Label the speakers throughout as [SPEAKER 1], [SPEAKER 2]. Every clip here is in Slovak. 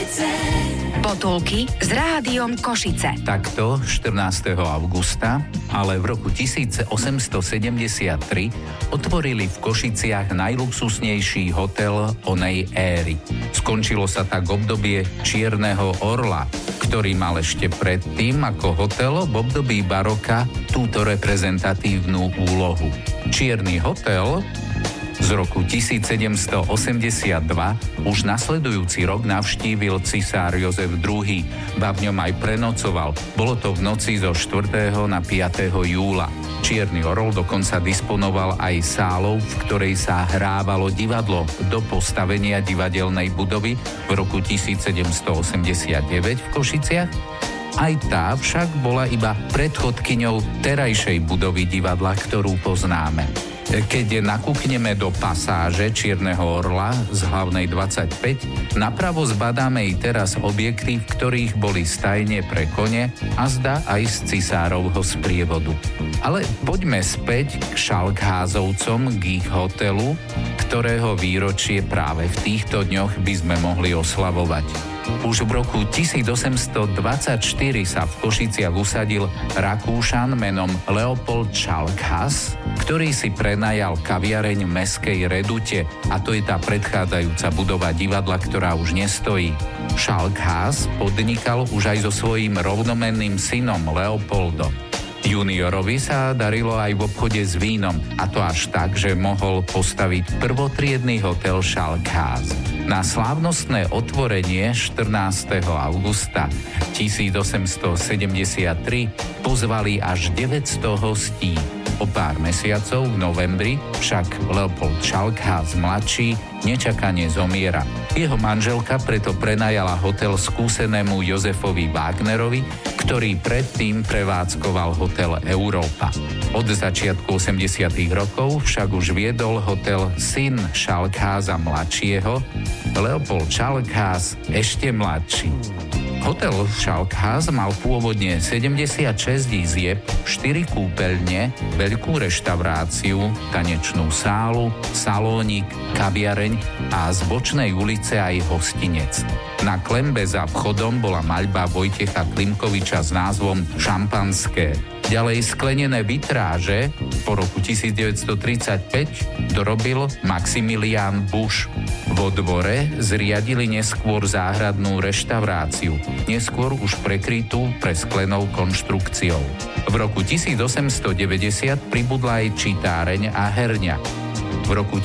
[SPEAKER 1] Potulky s Rádiom Košice.
[SPEAKER 2] Takto 14. augusta, ale v roku 1873 otvorili v Košiciach najluxusnejší hotel onej éry. Skončilo sa tak obdobie Čierneho orla, ktorý mal ešte predtým ako hotel v období baroka túto reprezentatívnu úlohu. Čierny hotel z roku 1782 už nasledujúci rok navštívil cisár Jozef II, ba v ňom aj prenocoval. Bolo to v noci zo 4. na 5. júla. Čierny orol dokonca disponoval aj sálou, v ktorej sa hrávalo divadlo do postavenia divadelnej budovy v roku 1789 v Košiciach. Aj tá však bola iba predchodkyňou terajšej budovy divadla, ktorú poznáme. Keď nakúkneme do pasáže Čierneho orla z hlavnej 25, napravo zbadáme i teraz objekty, v ktorých boli stajne pre kone a zda aj z cisárovho sprievodu. Ale poďme späť k Šalkházovcom, k ich hotelu, ktorého výročie práve v týchto dňoch by sme mohli oslavovať. Už v roku 1824 sa v Košiciach usadil Rakúšan menom Leopold Šalkház, ktorý si prenajal kaviareň v mestskej Redute, a to je tá predchádzajúca budova divadla, ktorá už nestojí. Šalkház podnikal už aj so svojím rovnomenným synom Leopoldom. Juniorovi sa darilo aj v obchode s vínom, a to až tak, že mohol postaviť prvotriedny hotel Šalkház. Na slávnostné otvorenie 14. augusta 1873 pozvali až 900 hostí. O pár mesiacov v novembri však Leopold Šalkház mladší nečakane zomiera. Jeho manželka preto prenajala hotel skúsenému Jozefovi Wagnerovi, ktorý predtým prevádzkoval hotel Európa. Od začiatku 80. rokov však už viedol hotel syn Šalkháza mladšieho, Leopold Šalkház ešte mladší. Hotel Šalkház mal pôvodne 76 izieb, 4 kúpeľne, veľkú reštauráciu, tanečnú sálu, salónik, kaviareň a z bočnej ulice aj hostinec. Na klembe za vchodom bola maľba Vojtecha Klimkoviča s názvom Šampanské. Ďalej sklenené vitráže po roku 1935 dorobil Maximilián Busch. Vo dvore zriadili neskôr záhradnú reštauráciu, neskôr už prekrytú presklenou konštrukciou. V roku 1890 pribudla aj čitáreň a herňa. V roku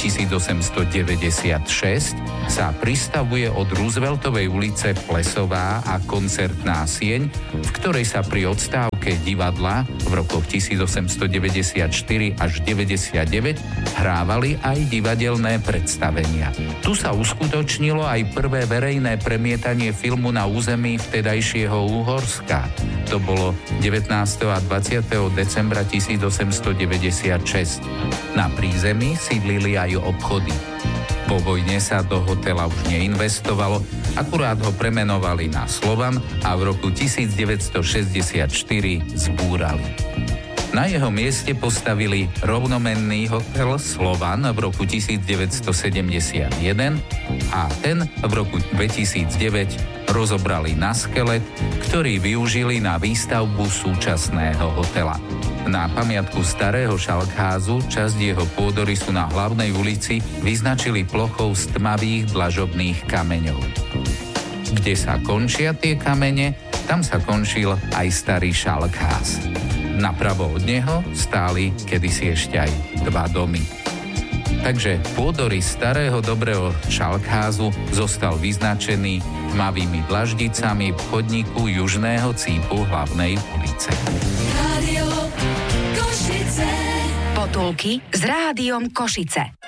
[SPEAKER 2] 1896 sa pristavuje od Rooseveltovej ulice plesová a koncertná sieň, v ktorej sa pri odstávke divadla v rokoch 1894 až 99 hrávali aj divadelné predstavenia. Tu sa uskutočnilo aj prvé verejné premietanie filmu na území vtedajšieho Uhorska. To bolo 19. a 20. decembra 1896. Na prízemí sídlili aj obchody. Po vojne sa do hotela už neinvestovalo, akurát ho premenovali na Slovan a v roku 1964 zbúrali. Na jeho mieste postavili rovnomenný hotel Slovan v roku 1971 a ten v roku 2009 rozobrali na skelet, ktorý využili na výstavbu súčasného hotela. Na pamiatku starého Šalkházu časť jeho pôdorysu na hlavnej ulici vyznačili plochou z tmavých dlažobných kameňov. Kde sa končia tie kamene, tam sa končil aj starý Šalkház. Napravo od neho stáli kedysi ešte aj 2 domy. Takže pôdorys starého dobrého Šalkházu zostal vyznačený tmavými dlaždicami v chodníku južného cípu hlavnej ulice.
[SPEAKER 1] Potulky s Rádiom Košice.